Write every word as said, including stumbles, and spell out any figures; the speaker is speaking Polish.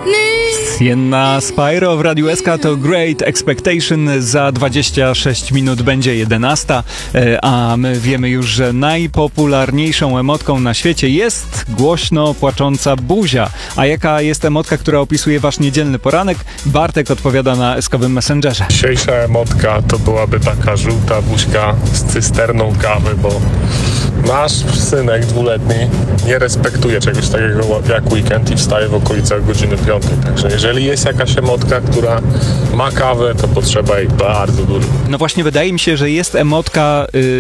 Sienna Spyro w Radiu S K to Great Expectation. Za dwadzieścia sześć minut będzie jedenasta, a my wiemy już, że najpopularniejszą emotką na świecie jest głośno płacząca buzia. A jaka jest emotka, która opisuje wasz niedzielny poranek? Bartek odpowiada na eskowym Messengerze. Dzisiejsza emotka to byłaby taka żółta buźka z cysterną kawy, bo nasz synek dwuletni nie respektuje czegoś takiego jak weekend i wstaje w okolicach godziny piątej. Także jeżeli jest jakaś emotka, która ma kawę, to potrzeba jej bardzo dużo. No właśnie, wydaje mi się, że jest emotka... Yy...